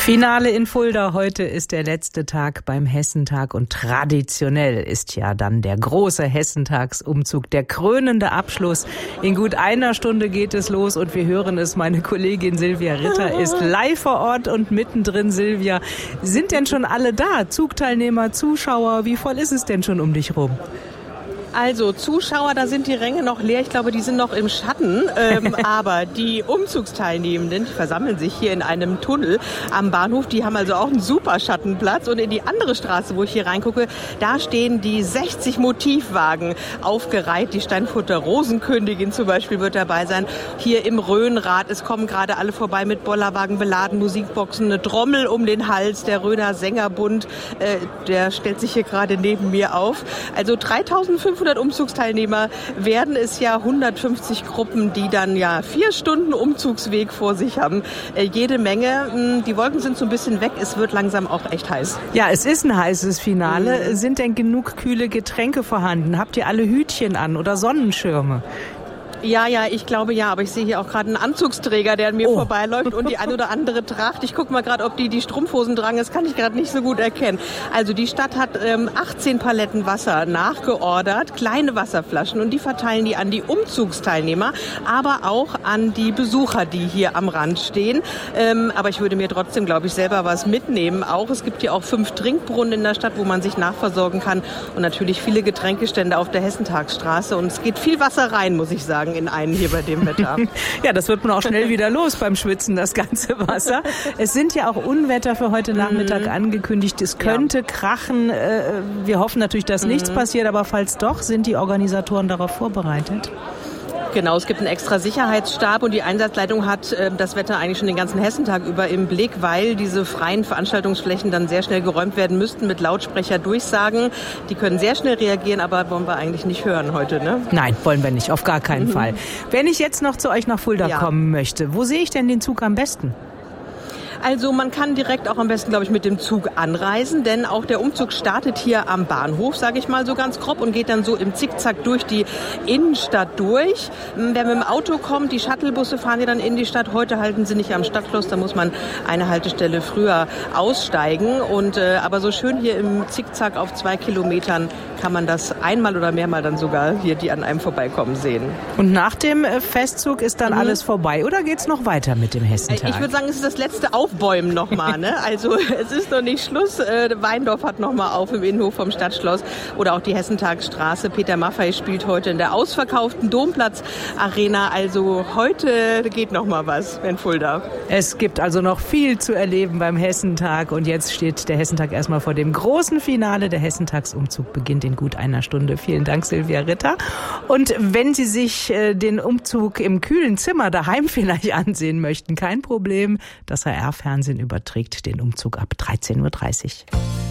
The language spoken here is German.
Finale in Fulda. Heute ist der letzte Tag beim Hessentag und traditionell ist ja dann der große Hessentagsumzug, der krönende Abschluss. In gut einer Stunde geht es los und wir hören es. Meine Kollegin Silvia Ritter ist live vor Ort und mittendrin. Silvia, sind denn schon alle da? Zugteilnehmer, Zuschauer, wie voll ist es denn schon um dich rum? Also Zuschauer, da sind die Ränge noch leer. Ich glaube, die sind noch im Schatten. Aber die Umzugsteilnehmenden, die versammeln sich hier in einem Tunnel am Bahnhof. Die haben also auch einen super Schattenplatz. Und in die andere Straße, wo ich hier reingucke, da stehen die 60 Motivwagen aufgereiht. Die Steinfurter Rosenkönigin zum Beispiel wird dabei sein. Hier im Rhönrad, es kommen gerade alle vorbei mit Bollerwagen beladen, Musikboxen, eine Trommel um den Hals. Der Rhöner Sängerbund, der stellt sich hier gerade neben mir auf. Also 3500 Umzugsteilnehmer werden es ja, 150 Gruppen, die dann ja 4 Stunden Umzugsweg vor sich haben. Jede Menge. Die Wolken sind so ein bisschen weg. Es wird langsam auch echt heiß. Ja, es ist ein heißes Finale. Sind denn genug kühle Getränke vorhanden? Habt ihr alle Hütchen an oder Sonnenschirme? Ja, ich glaube ja, aber ich sehe hier auch gerade einen Anzugsträger, der an mir vorbeiläuft und die ein oder andere Tracht. Ich gucke mal gerade, ob die Strumpfhosen tragen, das kann ich gerade nicht so gut erkennen. Also die Stadt hat 18 Paletten Wasser nachgeordert, kleine Wasserflaschen, und die verteilen die an die Umzugsteilnehmer, aber auch an die Besucher, die hier am Rand stehen. Aber ich würde mir trotzdem, glaube ich, selber was mitnehmen. Auch es gibt hier auch 5 Trinkbrunnen in der Stadt, wo man sich nachversorgen kann, und natürlich viele Getränkestände auf der Hessentagsstraße, und es geht viel Wasser rein, muss ich sagen, in einen hier bei dem Wetter. Ja, das wird man auch schnell wieder los beim Schwitzen, das ganze Wasser. Es sind ja auch Unwetter für heute Nachmittag angekündigt. Es könnte krachen. Wir hoffen natürlich, dass nichts passiert, aber falls doch, sind die Organisatoren darauf vorbereitet? Genau, es gibt einen extra Sicherheitsstab und die Einsatzleitung hat das Wetter eigentlich schon den ganzen Hessentag über im Blick, weil diese freien Veranstaltungsflächen dann sehr schnell geräumt werden müssten mit Lautsprecherdurchsagen. Die können sehr schnell reagieren, aber wollen wir eigentlich nicht hören heute, ne? Nein, wollen wir nicht, auf gar keinen Fall. Wenn ich jetzt noch zu euch nach Fulda kommen möchte, wo sehe ich denn den Zug am besten? Also man kann direkt auch am besten, glaube ich, mit dem Zug anreisen, denn auch der Umzug startet hier am Bahnhof, sage ich mal so ganz grob, und geht dann so im Zickzack durch die Innenstadt durch. Wer mit dem Auto kommt, die Shuttlebusse fahren ja dann in die Stadt. Heute halten sie nicht am Stadtschloss, da muss man eine Haltestelle früher aussteigen. Aber so schön hier im Zickzack auf 2 Kilometern kann man das einmal oder mehrmal dann sogar hier, die an einem vorbeikommen, sehen. Und nach dem Festzug ist dann alles vorbei, oder geht's noch weiter mit dem Hessentag? Ich würde sagen, es ist das letzte Aufbäumen nochmal, ne? Also es ist noch nicht Schluss. Weindorf hat nochmal auf im Innenhof vom Stadtschloss oder auch die Hessentagsstraße. Peter Maffay spielt heute in der ausverkauften Domplatz Arena. Also heute geht nochmal was in Fulda. Es gibt also noch viel zu erleben beim Hessentag, und jetzt steht der Hessentag erstmal vor dem großen Finale. Der Hessentagsumzug beginnt in gut einer Stunde. Vielen Dank, Silvia Ritter. Und wenn Sie sich den Umzug im kühlen Zimmer daheim vielleicht ansehen möchten, kein Problem. Das HR-Fernsehen überträgt den Umzug ab 13:30 Uhr.